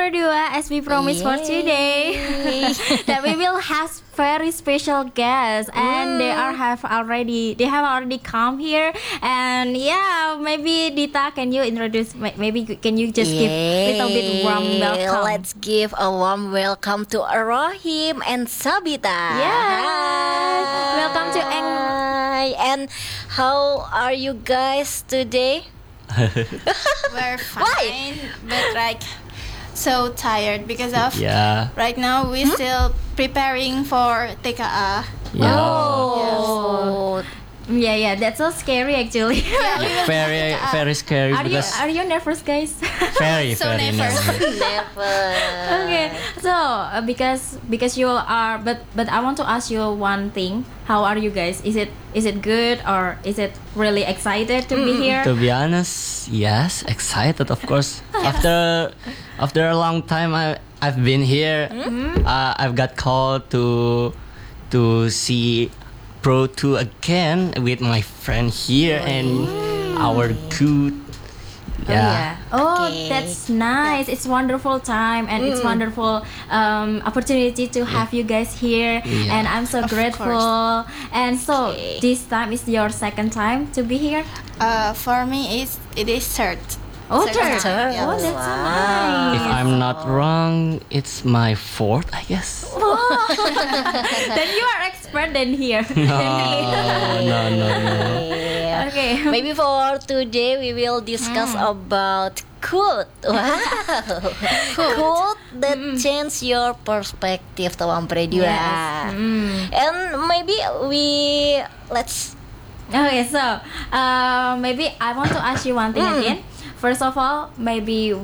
Perdua, as we promised for today, that we will have very special guests, and they have already come here. And yeah, maybe Dita, can you introduce? Maybe can you just give a little bit warm welcome? Let's give a warm welcome to Rohim and Sabita. Yes, welcome to Hi. And how are you guys today? We're fine, but like so tired because of right now we still preparing for TKA. Oh. Yeah, that's so scary actually. Very scary because Are you nervous, guys? very So very nervous. nervous. Never. Okay, so because you are, but I want to ask you one thing. How are you guys? Is it good, or is it really excited to be here? To be honest, yes, excited of course. After a long time I've been here. I've got called to see Pro 2 again with my friend here and our good. Oh, Okay. that's nice. It's wonderful time, and it's wonderful opportunity to have you guys here. Yeah. And I'm so grateful. And so this time is your second time to be here. For me, it is third. Oh, Second third. time, yeah. Oh, that's so If nice. I'm not wrong, it's my fourth, I guess. Then you are expert then here. No. Yeah. Okay. Maybe for today we will discuss about quote. Wow. Quote that change your perspective, Tawang Perdua. Yes. And maybe let's Okay, so maybe I want to ask you one thing again. First of all, maybe